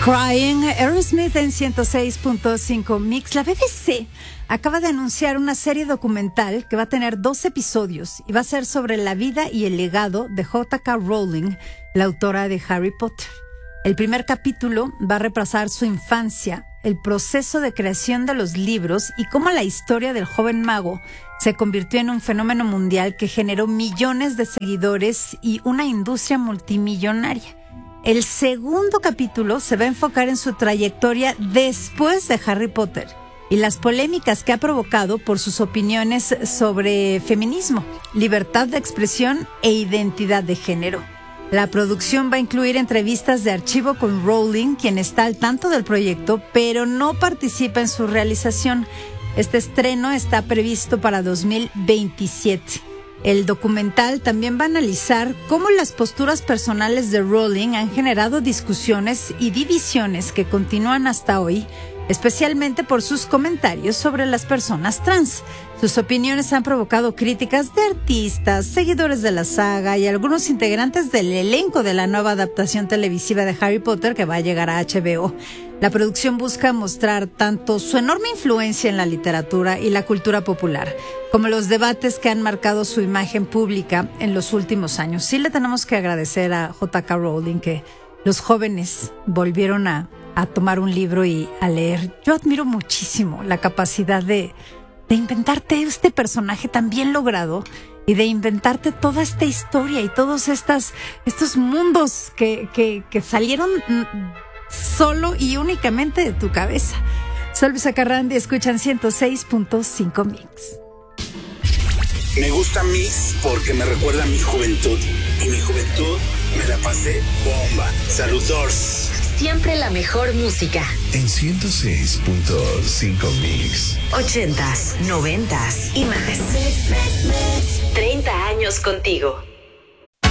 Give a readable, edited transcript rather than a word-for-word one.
Crying, Aerosmith en 106.5 Mix. La BBC acaba de anunciar una serie documental que va a tener 2 episodios y va a ser sobre la vida y el legado de J.K. Rowling, la autora de Harry Potter. El primer capítulo va a repasar su infancia, el proceso de creación de los libros y cómo la historia del joven mago se convirtió en un fenómeno mundial que generó millones de seguidores y una industria multimillonaria. El segundo capítulo se va a enfocar en su trayectoria después de Harry Potter y las polémicas que ha provocado por sus opiniones sobre feminismo, libertad de expresión e identidad de género. La producción va a incluir entrevistas de archivo con Rowling, quien está al tanto del proyecto, pero no participa en su realización. Este estreno está previsto para 2027. El documental también va a analizar cómo las posturas personales de Rowling han generado discusiones y divisiones que continúan hasta hoy, especialmente por sus comentarios sobre las personas trans. Sus opiniones han provocado críticas de artistas, seguidores de la saga y algunos integrantes del elenco de la nueva adaptación televisiva de Harry Potter que va a llegar a HBO. La producción busca mostrar tanto su enorme influencia en la literatura y la cultura popular, como los debates que han marcado su imagen pública en los últimos años. Sí le tenemos que agradecer a J.K. Rowling que los jóvenes volvieron a tomar un libro y a leer. Yo admiro muchísimo la capacidad de inventarte este personaje tan bien logrado y de inventarte toda esta historia y todos estos mundos que salieron solo y únicamente de tu cabeza. Soy Luisa Carrandi, escuchan 106.5 Mix. Me gusta Mix porque me recuerda a mi juventud. Y mi juventud me la pasé bomba. Saludos. Siempre la mejor música. En 106.5 Mix. 80s, 90s y más. 30 años contigo.